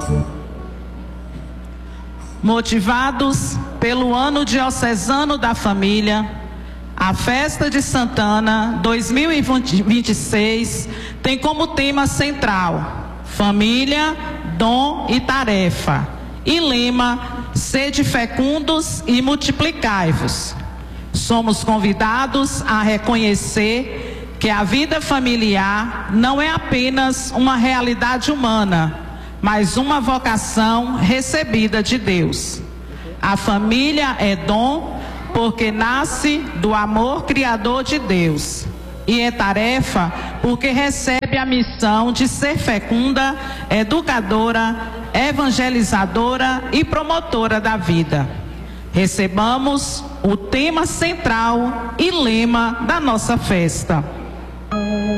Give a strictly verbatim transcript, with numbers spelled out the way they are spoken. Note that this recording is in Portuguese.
Motivados pelo Ano Diocesano da Família, a Festa de Santana dois mil e vinte e seis tem como tema central Família, Dom e Tarefa, e lema Sede fecundos e multiplicai-vos. Somos convidados a reconhecer que a vida familiar não é apenas uma realidade humana, mas uma vocação recebida de Deus. A família é dom porque nasce do amor criador de Deus, e é tarefa porque recebe a missão de ser fecunda, educadora, evangelizadora e promotora da vida. Recebamos o tema central e lema da nossa festa.